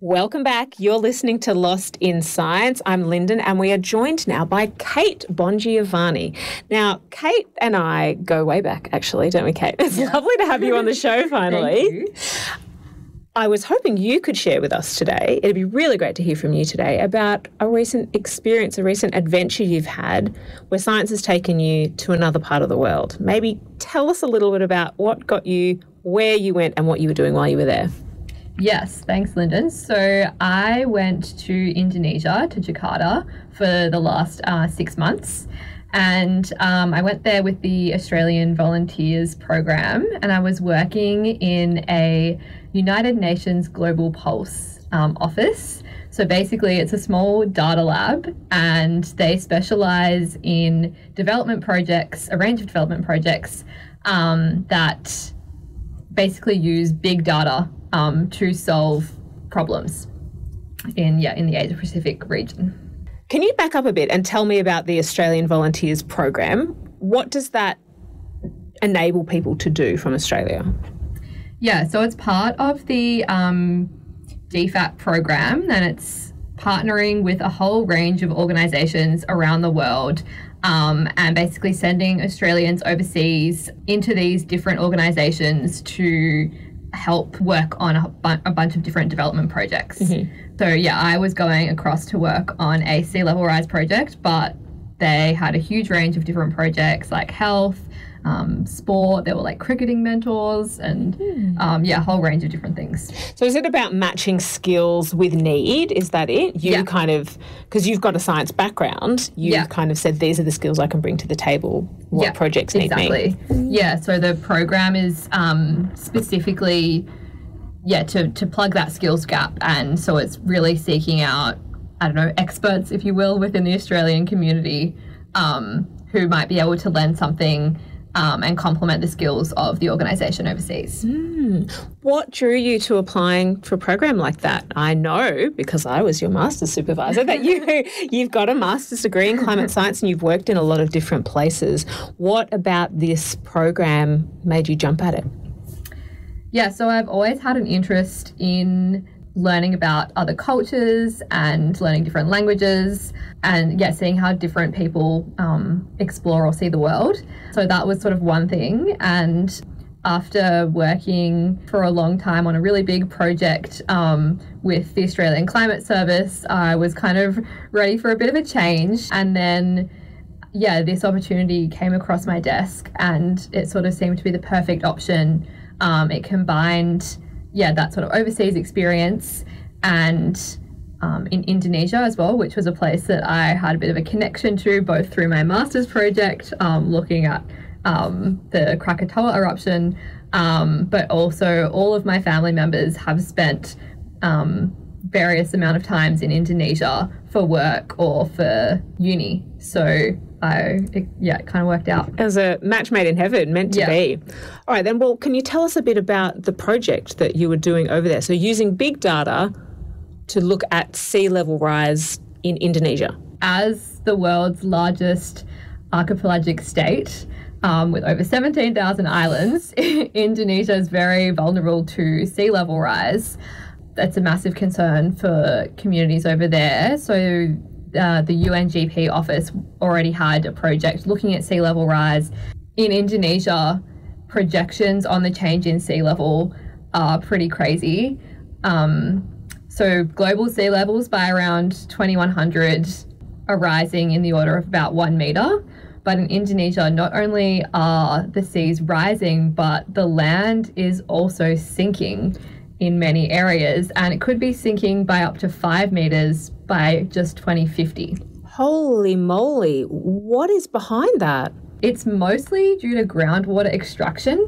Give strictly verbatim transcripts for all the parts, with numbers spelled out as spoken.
Welcome back. You're listening to Lost in Science. I'm Lyndon, and we are joined now by Kate Bongiovanni. Now, Kate and I go way back, actually, don't we, Kate? It's yeah. lovely to have you on the show finally. Thank you. I was hoping you could share with us today, it'd be really great to hear from you today, about a recent experience, a recent adventure you've had where science has taken you to another part of the world. Maybe tell us a little bit about what got you, where you went, and what you were doing while you were there. Yes, thanks, Lyndon. So I went to Indonesia, to Jakarta, for the last uh, six months. And um, I went there with the Australian Volunteers Program, and I was working in a United Nations Global Pulse um, office. So basically it's a small data lab, and they specialise in development projects, a range of development projects um, that basically use big data um, to solve problems in, yeah, in the Asia Pacific region. Can you back up a bit and tell me about the Australian Volunteers Program? What does that enable people to do from Australia? Yeah, so it's part of the um, D FAT program, and it's partnering with a whole range of organisations around the world um, and basically sending Australians overseas into these different organisations to help work on a, bu- a bunch of different development projects. Mm-hmm. So yeah, I was going across to work on a sea level rise project, but they had a huge range of different projects like health, um, sport, there were like cricketing mentors and mm. um, yeah, a whole range of different things. So is it about matching skills with need? Is that it? You yeah. kind of, because you've got a science background, you yeah. kind of said these are the skills I can bring to the table. What yeah, projects need exactly. me? Yeah, so the program is um, specifically yeah, to, to plug that skills gap. And so it's really seeking out, I don't know, experts, if you will, within the Australian community um, who might be able to lend something um, and complement the skills of the organisation overseas. Mm. What drew you to applying for a program like that? I know, because I was your master's supervisor, that you, you've got a master's degree in climate science and you've worked in a lot of different places. What about this program made you jump at it? Yeah, so I've always had an interest in learning about other cultures and learning different languages and, yeah, seeing how different people um, explore or see the world. So that was sort of one thing. And after working for a long time on a really big project um, with the Australian Climate Service, I was kind of ready for a bit of a change. And then, yeah, this opportunity came across my desk and it sort of seemed to be the perfect option. Um, it combined, yeah, that sort of overseas experience and um, in Indonesia as well, which was a place that I had a bit of a connection to, both through my master's project, um, looking at um, the Krakatoa eruption, um, but also all of my family members have spent um, various amount of times in Indonesia for work or for uni. So I, it, yeah, it kind of worked out. It was a match made in heaven, meant to yeah. be. All right, then, well, can you tell us a bit about the project that you were doing over there? So using big data to look at sea level rise in Indonesia. As the world's largest archipelagic state, um, with over seventeen thousand islands, Indonesia is very vulnerable to sea level rise. That's a massive concern for communities over there. So Uh, the U N G P office already had a project looking at sea level rise. In Indonesia, projections on the change in sea level are pretty crazy. Um, so global sea levels by around twenty-one hundred are rising in the order of about one metre. But in Indonesia, not only are the seas rising, but the land is also sinking in many areas, and it could be sinking by up to five metres by just twenty fifty. Holy moly, what is behind that? It's mostly due to groundwater extraction.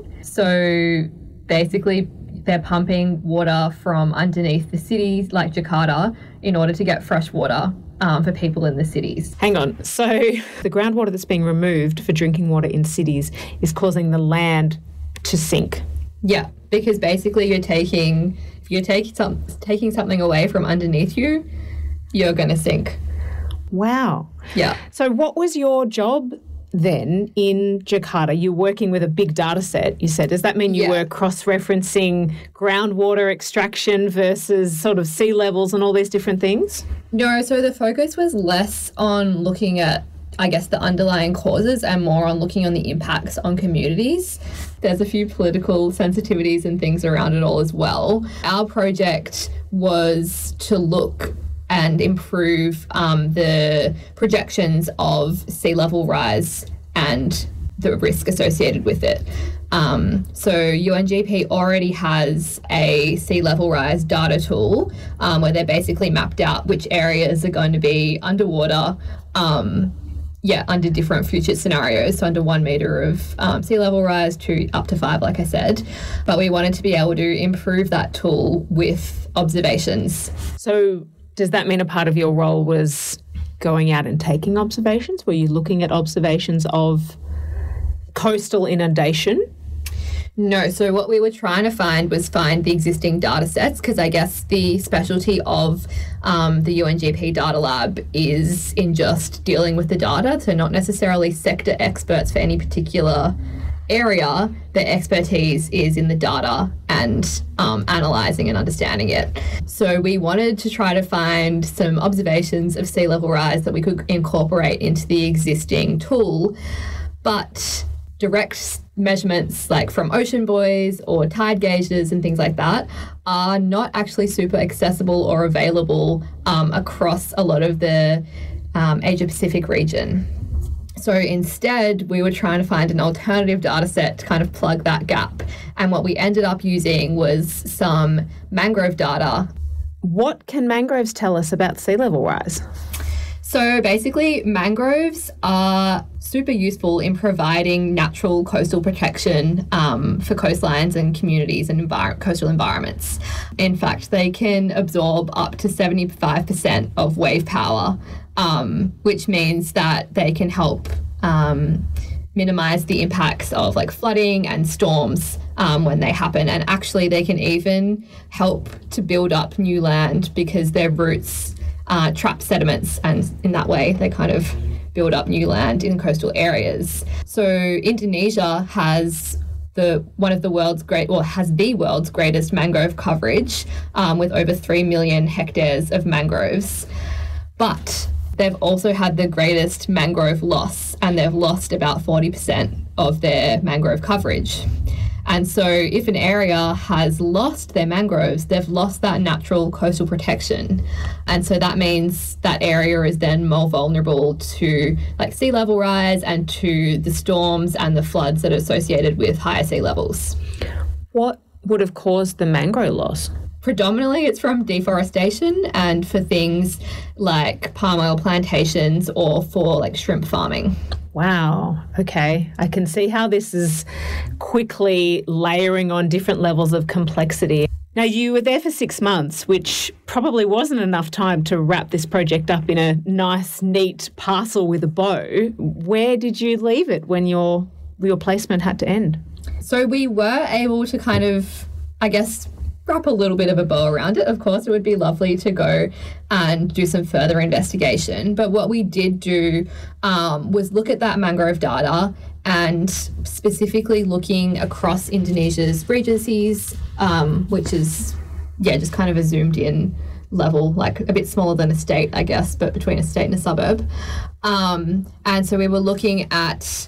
So basically they're pumping water from underneath the cities like Jakarta in order to get fresh water um, for people in the cities. Hang on, so the groundwater that's being removed for drinking water in cities is causing the land to sink? Yeah, because basically you're taking, if you're taking, some, taking something away from underneath you, you're going to sink. Wow. Yeah. So what was your job then in Jakarta, you're working with a big data set, you said. Does that mean you Yeah. were cross-referencing groundwater extraction versus sort of sea levels and all these different things? No, so the focus was less on looking at, I guess, the underlying causes and more on looking on the impacts on communities. There's a few political sensitivities and things around it all as well. Our project was to look and improve um, the projections of sea level rise and the risk associated with it. Um, so U N G P already has a sea level rise data tool um, where they basically mapped out which areas are going to be underwater, um, yeah, under different future scenarios. So under one metre of um, sea level rise to up to five, like I said. But we wanted to be able to improve that tool with observations. So does that mean a part of your role was going out and taking observations? Were you looking at observations of coastal inundation? No, so what we were trying to find was find the existing data sets, because I guess the specialty of um, the U N G P Data Lab is in just dealing with the data, so not necessarily sector experts for any particular area. The expertise is in the data and um, analysing and understanding it. So we wanted to try to find some observations of sea level rise that we could incorporate into the existing tool, but direct measurements like from ocean buoys or tide gauges and things like that are not actually super accessible or available um, across a lot of the um, Asia Pacific region. So instead, we were trying to find an alternative data set to kind of plug that gap. And what we ended up using was some mangrove data. What can mangroves tell us about sea level rise? So basically, mangroves are super useful in providing natural coastal protection um, for coastlines and communities and envir- coastal environments. In fact, they can absorb up to seventy-five percent of wave power, um, which means that they can help um, minimize the impacts of like flooding and storms um, when they happen. And actually, they can even help to build up new land because their roots Uh, trap sediments, and in that way they kind of build up new land in coastal areas. So Indonesia has the one of the world's great, well, has the world's greatest mangrove coverage um, with over three million hectares of mangroves. But they've also had the greatest mangrove loss, and they've lost about forty percent of their mangrove coverage. And so if an area has lost their mangroves, they've lost that natural coastal protection. And so that means that area is then more vulnerable to like sea level rise and to the storms and the floods that are associated with higher sea levels. What would have caused the mangrove loss? Predominantly it's from deforestation and for things like palm oil plantations or for like shrimp farming. Wow. Okay. I can see how this is quickly layering on different levels of complexity. Now, you were there for six months, which probably wasn't enough time to wrap this project up in a nice, neat parcel with a bow. Where did you leave it when your your placement had to end? So we were able to kind of, I guess, wrap a little bit of a bow around it. Of course, it would be lovely to go and do some further investigation. But what we did do um, was look at that mangrove data and specifically looking across Indonesia's regencies, um, which is, yeah, just kind of a zoomed in level, like a bit smaller than a state, I guess, but between a state and a suburb. Um, and so we were looking at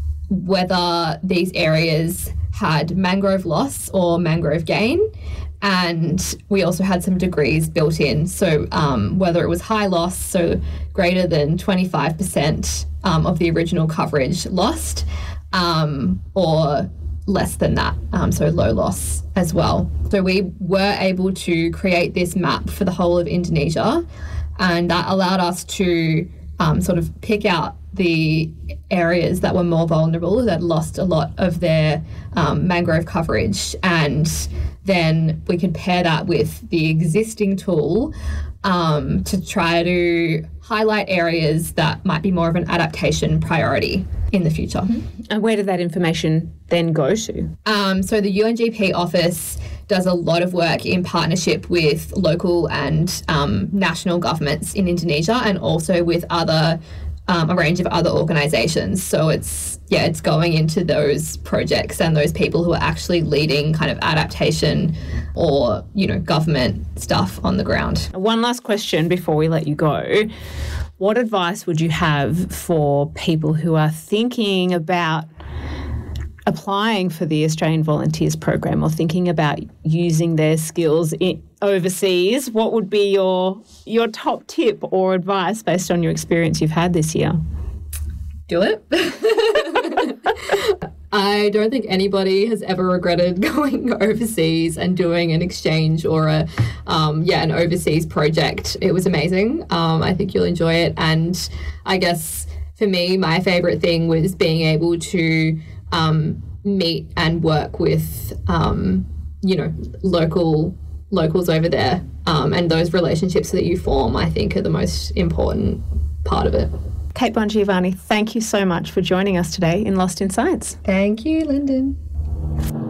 whether these areas had mangrove loss or mangrove gain. And we also had some degrees built in. So um, whether it was high loss, so greater than twenty-five percent um, of the original coverage lost, um, or less than that, um, so low loss as well. So we were able to create this map for the whole of Indonesia, and that allowed us to um, sort of pick out the areas that were more vulnerable, that lost a lot of their um, mangrove coverage, and then we could pair that with the existing tool um, to try to highlight areas that might be more of an adaptation priority in the future. And where did that information then go to? Um, so the U N G P office does a lot of work in partnership with local and um, national governments in Indonesia, and also with other um, a range of other organisations. So it's, yeah, it's going into those projects and those people who are actually leading kind of adaptation or, you know, government stuff on the ground. One last question before we let you go. What advice would you have for people who are thinking about applying for the Australian Volunteers Program or thinking about using their skills in, overseas? What would be your your top tip or advice based on your experience you've had this year? Do it. I don't think anybody has ever regretted going overseas and doing an exchange or a um, yeah an overseas project. It was amazing. Um, I think you'll enjoy it. And I guess for me, my favourite thing was being able to um, meet and work with um, you know local locals over there, um, and those relationships that you form, I think, are the most important part of it. Kate Bongiovanni, thank you so much for joining us today in Lost in Science. Thank you, Lyndon.